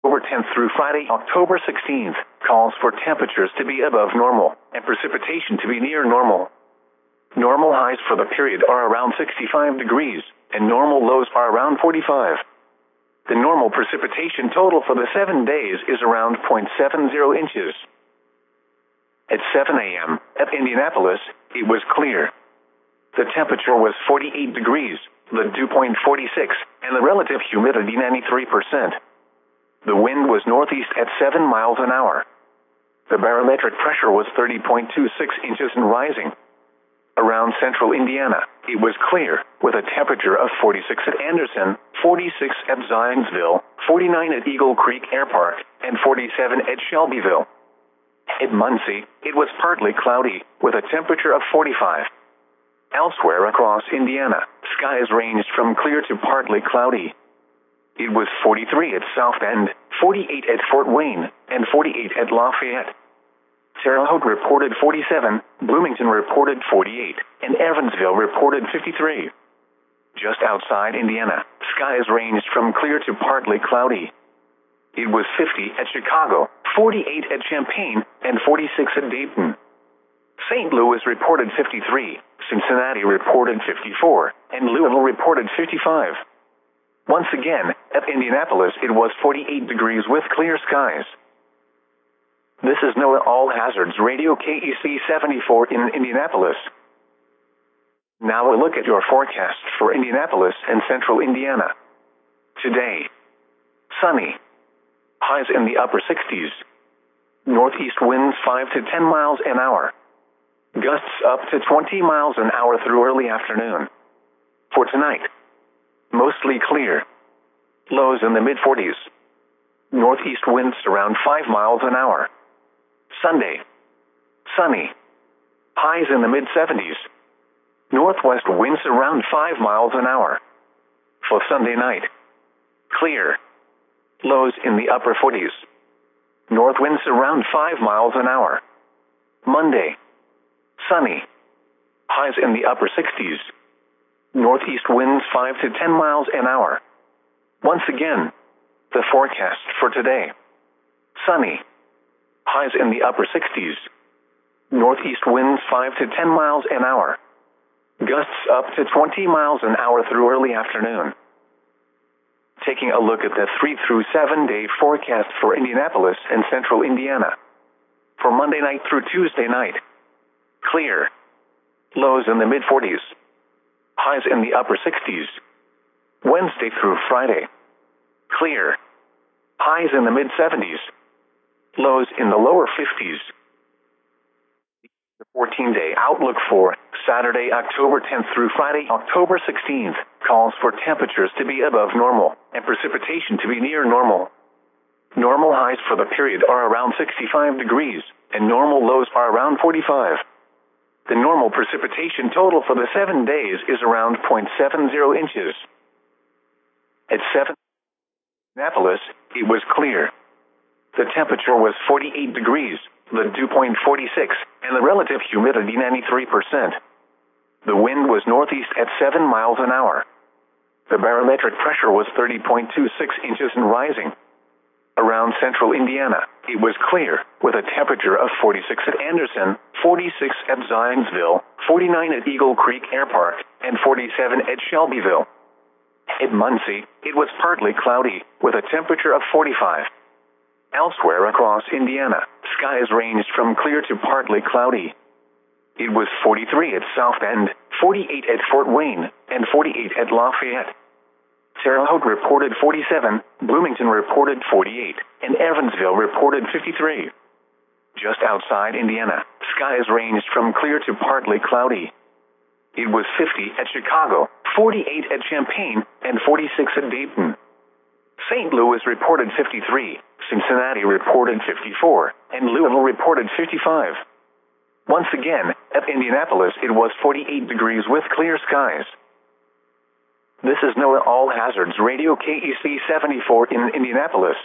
October 10th through Friday, October 16th, calls for temperatures to be above normal and precipitation to be near normal. Normal highs for the period are around 65 degrees, and normal lows are around 45. The normal precipitation total for the 7 days is around 0.70 inches. At 7 a.m., at Indianapolis, it was clear. The temperature was 48 degrees, the dew point 46, and the relative humidity 93%. The wind was northeast at 7 miles an hour. The barometric pressure was 30.26 inches and rising. Around central Indiana, it was clear, with a temperature of 46 at Anderson, 46 at Zionsville, 49 at Eagle Creek Air Park, and 47 at Shelbyville. At Muncie, it was partly cloudy, with a temperature of 45. Elsewhere across Indiana, skies ranged from clear to partly cloudy. It was 43 at South Bend, 48 at Fort Wayne, and 48 at Lafayette. Terre Haute reported 47, Bloomington reported 48, and Evansville reported 53. Just outside Indiana, skies ranged from clear to partly cloudy. It was 50 at Chicago, 48 at Champaign, and 46 at Dayton. St. Louis reported 53, Cincinnati reported 54, and Louisville reported 55. Once again, at Indianapolis it was 48 degrees with clear skies. This is NOAA All Hazards Radio KEC 74 in Indianapolis. Now a look at your forecast for Indianapolis and central Indiana. Today, sunny. Highs in the upper 60s. Northeast winds 5 to 10 miles an hour. Gusts up to 20 miles an hour through early afternoon. For tonight, mostly clear. Lows in the mid-40s. Northeast winds around 5 miles an hour. Sunday, sunny. Highs in the mid-70s. Northwest winds around 5 miles an hour. For Sunday night, clear. Lows in the upper 40s. North winds around 5 miles an hour. Monday, sunny. Highs in the upper 60s. Northeast winds 5 to 10 miles an hour. Once again, the forecast for today. Sunny. Highs in the upper 60s. Northeast winds 5 to 10 miles an hour. Gusts up to 20 miles an hour through early afternoon. Taking a look at the 3 through 7 day forecast for Indianapolis and central Indiana. For Monday night through Tuesday night, clear. Lows in the mid-40s. Highs in the upper 60s. Wednesday through Friday, clear. Highs in the mid-70s. Lows in the lower 50s. The 14-day outlook for Saturday, October 10th through Friday, October 16th, calls for temperatures to be above normal and precipitation to be near normal. Normal highs for the period are around 65 degrees, and normal lows are around 45. The normal precipitation total for the 7 days is around 0.70 inches. At 7 Indianapolis, it was clear. The temperature was 48 degrees, the dew point 46, and the relative humidity 93%. The wind was northeast at 7 miles an hour. The barometric pressure was 30.26 inches and rising. Around central Indiana, it was clear, with a temperature of 46 at Anderson, 46 at Zionsville, 49 at Eagle Creek Air Park, and 47 at Shelbyville. At Muncie, it was partly cloudy, with a temperature of 45. Elsewhere across Indiana, skies ranged from clear to partly cloudy. It was 43 at South Bend, 48 at Fort Wayne, and 48 at Lafayette. Terre Haute reported 47, Bloomington reported 48, and Evansville reported 53. Just outside Indiana, skies ranged from clear to partly cloudy. It was 50 at Chicago, 48 at Champaign, and 46 at Dayton. St. Louis reported 53, Cincinnati reported 54, and Louisville reported 55. Once again, at Indianapolis it was 48 degrees with clear skies. This is NOAA All Hazards Radio KEC 74 in Indianapolis.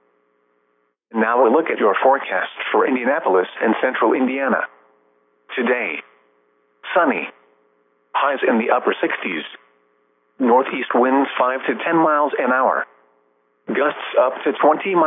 Now a look at your forecast for Indianapolis and central Indiana. Today, sunny. Highs in the upper 60s. Northeast winds 5 to 10 miles an hour. Gusts up to 20 miles.